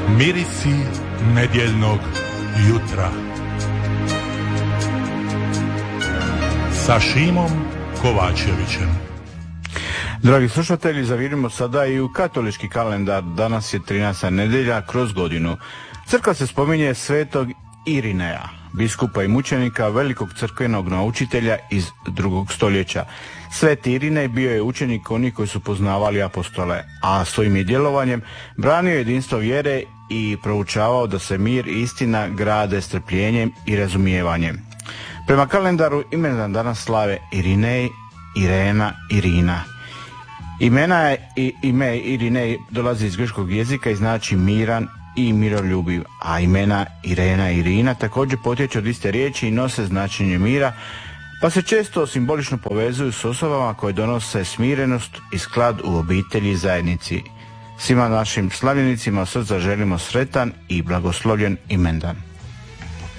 Mirisi nedjeljnog jutra sa Šimom Kovačevićem. Dragi slušatelji, zavirimo sada i u katolički kalendar. Danas je 13. nedjelja kroz godinu. Crkva se spominje svetog Irineja, biskupa i mučenika, velikog crkvenog naučitelja iz 2. stoljeća. Sveti Irinej bio je učenik onih koji su poznavali apostole, a svojim je djelovanjem branio jedinstvo vjere i proučavao da se mir i istina grade strpljenjem i razumijevanjem. Prema kalendaru imendan danas slave Irinej, Irena, Irina. Ime Irinej dolazi iz grčkog jezika i znači miran i miroljubiv, a imena Irena i Irina također potječu od iste riječi i nose značenje mira, pa se često simbolično povezuju s osobama koje donose smirenost i sklad u obitelji i zajednici. Svima našim slavljenicima od srca želimo sretan i blagoslovljen imendan.